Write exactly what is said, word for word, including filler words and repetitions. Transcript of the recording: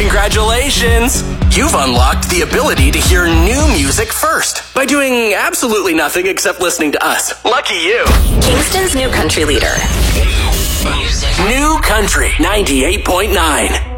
Congratulations! You've unlocked the ability to hear new music first by doing absolutely nothing except listening to us. Lucky you. Kingston's new country leader. New Country ninety-eight point nine.